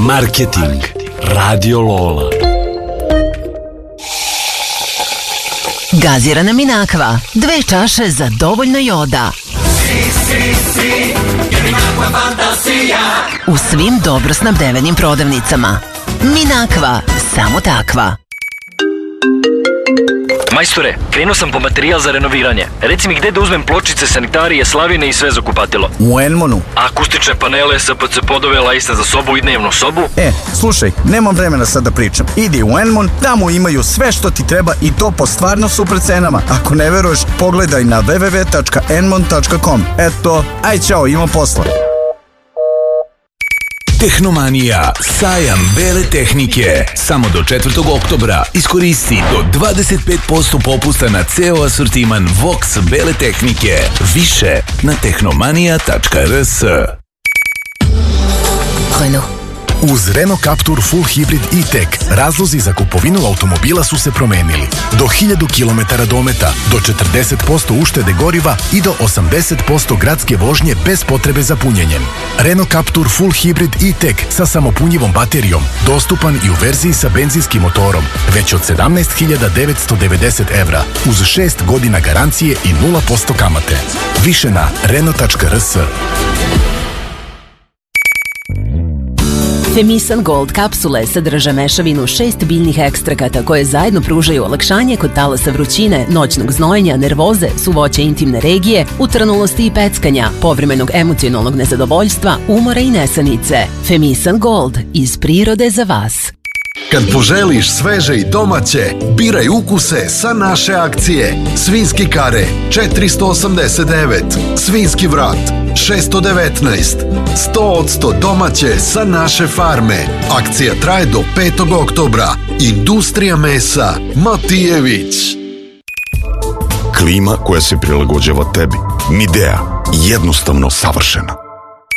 Marketing Radio Lola. Gazirana Minakva, 2 čaše za dovoljno joda. U svim dobro snabdevenim prodavnicama. Minakva, samo takva. Majstore, krenuo sam po materijal za renoviranje. Reci mi gde da uzmem pločice, sanitarije, slavine i sve za kupatilo. U Enmonu. Akustične panele, SPC podove, lajsne za sobu i dnevnu sobu. Slušaj, nemam vremena sad da pričam. Idi u Enmon, tamo imaju sve što ti treba i to po stvarno super cenama. Ako ne veruješ, pogledaj na www.enmon.com. Eto, aj čao, imam posla. Tehnomanija, sajam bele tehnike. Samo do 4. oktobra iskoristi do 25% popusta na ceo asortiman Vox bele tehnike. Više na tehnomanija.rs. Uz Renault Captur Full Hybrid E-Tech razlozi za kupovinu automobila su se promenili. Do 1000 km dometa, do 40% uštede goriva i do 80% gradske vožnje bez potrebe za punjenjem. Renault Captur Full Hybrid E-Tech sa samopunjivom baterijom, dostupan i u verziji sa benzinskim motorom, već od 17.990 evra, uz 6 godina garancije i 0% kamate. Više na renault.rs. Femisan Gold kapsule sadrže mešavinu 6 biljnih ekstrakata koje zajedno pružaju olakšanje kod talasa vrućine, noćnog znojenja, nervoze, suvoće intimne regije, utrnulosti i peckanja, povremenog emocionalnog nezadovoljstva, umora i nesanice. Femisan Gold, iz prirode za vas. Kad poželiš sveže i domaće, biraj ukuse sa naše akcije. Svinjski kare 489, svinjski vrat 619, 100% domaće sa naše farme. Akcija traje do 5. oktobra. Industrija mesa Matijević. Klima koja se prilagođava tebi. Midea, jednostavno savršena.